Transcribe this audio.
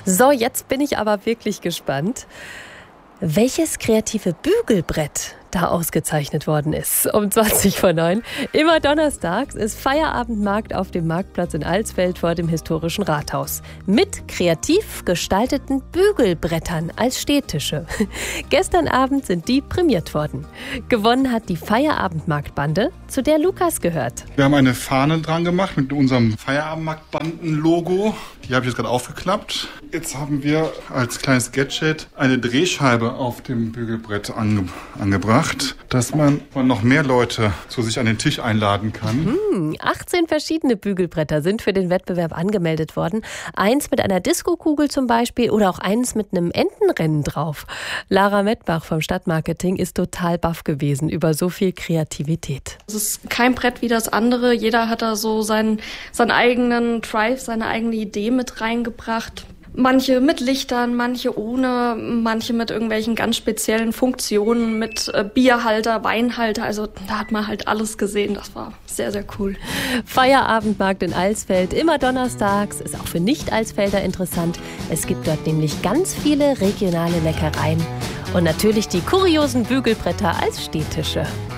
So, jetzt bin ich aber wirklich gespannt, welches kreative Bügelbrett da ausgezeichnet worden ist. Um 8:20. Immer donnerstags ist Feierabendmarkt auf dem Marktplatz in Alsfeld vor dem historischen Rathaus. Mit kreativ gestalteten Bügelbrettern als Stehtische. Gestern Abend sind die prämiert worden. Gewonnen hat die Feierabendmarktbande, zu der Lukas gehört. Wir haben eine Fahne dran gemacht mit unserem Feierabendmarktbanden-Logo. Die habe ich jetzt gerade aufgeklappt. Jetzt haben wir als kleines Gadget eine Drehscheibe auf dem Bügelbrett angebracht, dass man noch mehr Leute zu sich an den Tisch einladen kann. 18 verschiedene Bügelbretter sind für den Wettbewerb angemeldet worden. Eins mit einer Diskokugel zum Beispiel oder auch eins mit einem Entenrennen drauf. Lara Mettbach vom Stadtmarketing ist total baff gewesen über so viel Kreativität. Es ist kein Brett wie das andere. Jeder hat da so seinen eigenen Drive, seine eigene Idee mit reingebracht. Manche mit Lichtern, manche ohne, manche mit irgendwelchen ganz speziellen Funktionen, mit Bierhalter, Weinhalter. Also da hat man halt alles gesehen. Das war sehr, sehr cool. Feierabendmarkt in Alsfeld, immer donnerstags, ist auch für Nicht-Alsfelder interessant. Es gibt dort nämlich ganz viele regionale Leckereien und natürlich die kuriosen Bügelbretter als Stehtische.